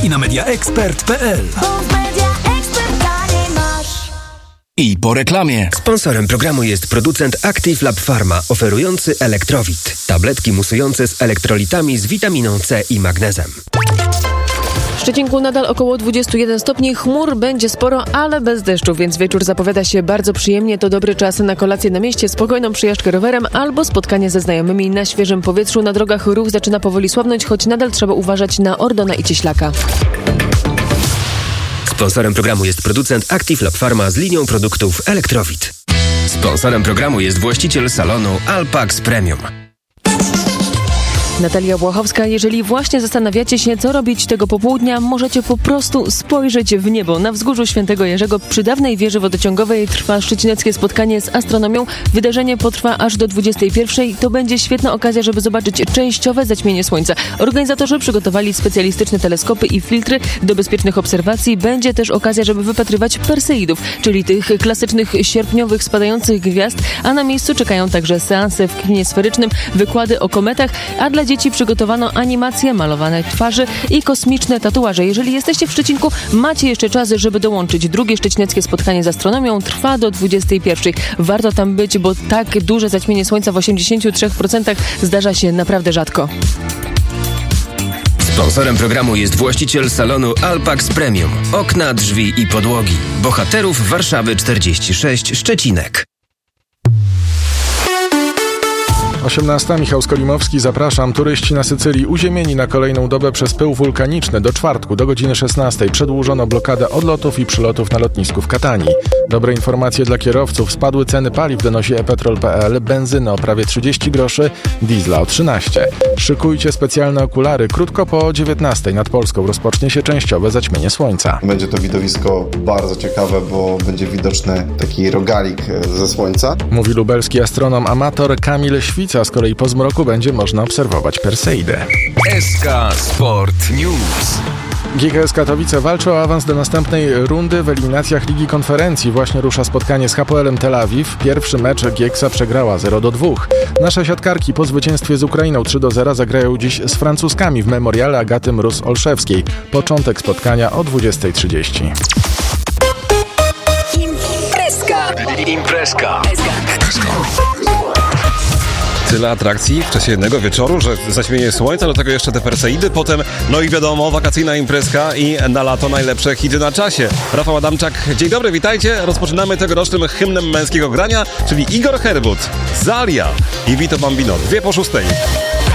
i na mediaexpert.pl. I po reklamie. Sponsorem programu jest producent Active Lab Pharma, oferujący Elektrowit. Tabletki musujące z elektrolitami z witaminą C i magnezem. W Szczecinku nadal około 21 stopni, chmur będzie sporo, ale bez deszczu, więc wieczór zapowiada się bardzo przyjemnie. To dobry czas na kolację na mieście, spokojną przyjażdżkę rowerem albo spotkanie ze znajomymi na świeżym powietrzu. Na drogach ruch zaczyna powoli słabnąć, choć nadal trzeba uważać na Ordona i Cieślaka. Sponsorem programu jest producent Active Lab Pharma z linią produktów Elektrowit. Sponsorem programu jest właściciel salonu Alpax Premium. Natalia Błachowska, jeżeli właśnie zastanawiacie się, co robić tego popołudnia, możecie po prostu spojrzeć w niebo. Na wzgórzu Świętego Jerzego przy dawnej wieży wodociągowej trwa szczecineckie spotkanie z astronomią. Wydarzenie potrwa aż do 21:00. To będzie świetna okazja, żeby zobaczyć częściowe zaćmienie Słońca. Organizatorzy przygotowali specjalistyczne teleskopy i filtry do bezpiecznych obserwacji. Będzie też okazja, żeby wypatrywać Perseidów, czyli tych klasycznych sierpniowych spadających gwiazd, a na miejscu czekają także seanse w kinie sferycznym, wykłady o kometach, a dla dzieci przygotowano animacje, malowane twarzy i kosmiczne tatuaże. Jeżeli jesteście w Szczecinku, macie jeszcze czas, żeby dołączyć. Drugie szczecineckie spotkanie z astronomią trwa do 21:00. Warto tam być, bo tak duże zaćmienie Słońca w 83% zdarza się naprawdę rzadko. Sponsorem programu jest właściciel salonu Alpax Premium. Okna, drzwi i podłogi. Bohaterów Warszawy 46, Szczecinek. 18. Michał Skolimowski, zapraszam. Turyści na Sycylii uziemieni na kolejną dobę przez pył wulkaniczny. Do czwartku, do godziny 16 przedłużono blokadę odlotów i przylotów na lotnisku w Katanii. Dobre informacje dla kierowców. Spadły ceny paliw, donosi ePetrol.pl. Benzyny o prawie 30 groszy, diesla o 13. Szykujcie specjalne okulary. Krótko po 19 nad Polską rozpocznie się częściowe zaćmienie Słońca. Będzie to widowisko bardzo ciekawe, bo będzie widoczny taki rogalik ze Słońca. Mówi lubelski astronom amator Kamil Świca. Z kolei po zmroku będzie można obserwować Perseidę. SK Sport News. GKS Katowice walczy o awans do następnej rundy w eliminacjach Ligi Konferencji. Właśnie rusza spotkanie z Hapoelem Tel Awiw. Pierwszy mecz Gieksa przegrała 0-2. Nasze siatkarki po zwycięstwie z Ukrainą 3-0 zagrają dziś z Francuzkami w memoriale Agaty Mróz-Olszewskiej. Początek spotkania o 20:30. Imprezka. Tyle atrakcji w czasie jednego wieczoru, że zaćmienie Słońca, do tego jeszcze te Perseidy, potem, no i wiadomo, wakacyjna imprezka i na lato najlepsze hity na czasie. Rafał Adamczak, dzień dobry, witajcie. Rozpoczynamy tegorocznym hymnem męskiego grania, czyli Igor Herbut, Zalia i Vito Bambino. 2:06.